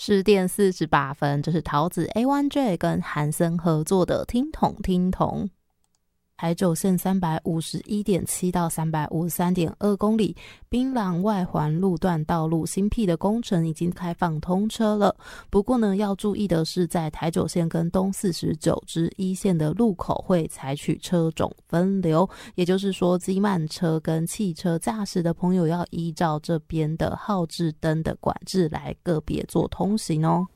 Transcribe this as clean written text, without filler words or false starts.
10点48分，这是桃子 A1J 跟韩森合作的听筒听筒。台九线351.7到353.2公里槟榔外环路段道路新辟的工程已经开放通车了。不过呢，要注意的是，在台九线跟东49支一线的路口会采取车种分流，也就是说，机慢车跟汽车驾驶的朋友要依照这边的号志灯的管制来个别做通行哦。